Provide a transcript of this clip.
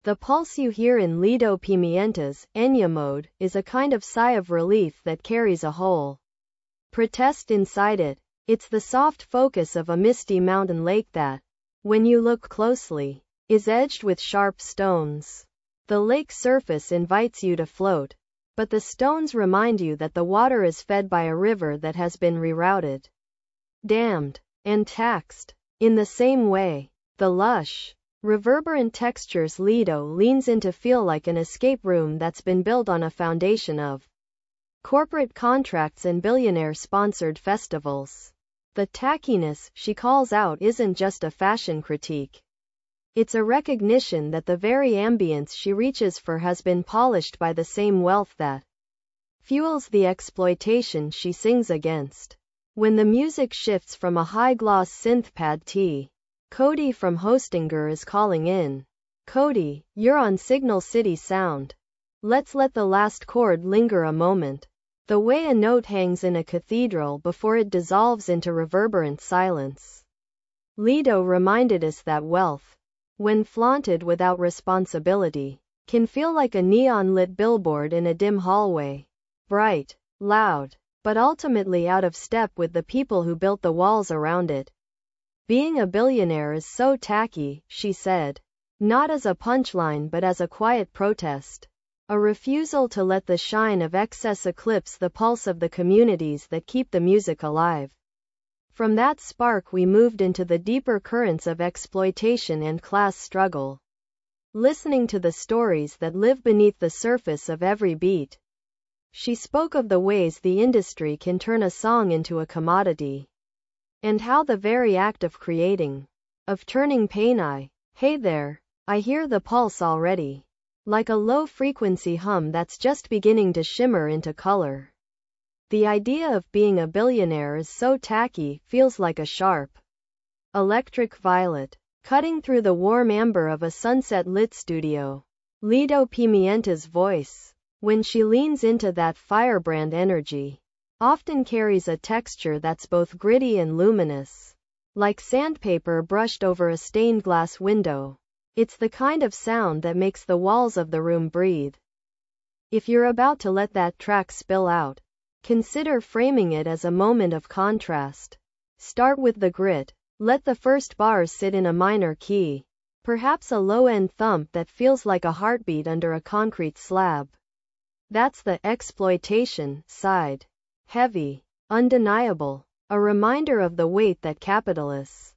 The pulse you hear in Lido Pimienta's Enya mode is a kind of sigh of relief that carries a whole protest inside it. It's the soft focus of a misty mountain lake that, when you look closely, is edged with sharp stones. The lake surface invites you to float, but the stones remind you that the water is fed by a river that has been rerouted, dammed, and taxed. In the same way, the lush, reverberant textures Lido leans into feel like an escape room that's been built on a foundation of corporate contracts and billionaire-sponsored festivals. The tackiness she calls out isn't just a fashion critique. It's a recognition that the very ambience she reaches for has been polished by the same wealth that fuels the exploitation she sings against. When the music shifts from a high-gloss synthpad T. Cody from Hostinger is calling in. Cody, you're on Signal City Sound. Let's let the last chord linger a moment. The way a note hangs in a cathedral before it dissolves into reverberant silence. Lido reminded us that wealth, when flaunted without responsibility, can feel like a neon-lit billboard in a dim hallway. Bright, loud, but ultimately out of step with the people who built the walls around it. Being a billionaire is so tacky, she said. Not as a punchline but as a quiet protest. A refusal to let the shine of excess eclipse the pulse of the communities that keep the music alive. From that spark we moved into the deeper currents of exploitation and class struggle. Listening to the stories that live beneath the surface of every beat. She spoke of the ways the industry can turn a song into a commodity. And how the very act of creating, of turning pain hey there, I hear the pulse already. Like a low-frequency hum that's just beginning to shimmer into color. The idea of being a billionaire is so tacky, feels like a sharp electric violet, cutting through the warm amber of a sunset-lit studio. Lido Pimienta's voice, when she leans into that firebrand energy, often carries a texture that's both gritty and luminous, like sandpaper brushed over a stained glass window. It's the kind of sound that makes the walls of the room breathe. If you're about to let that track spill out, consider framing it as a moment of contrast. Start with the grit, let the first bars sit in a minor key, perhaps a low-end thump that feels like a heartbeat under a concrete slab. That's the exploitation side. Heavy, undeniable, a reminder of the weight that capitalists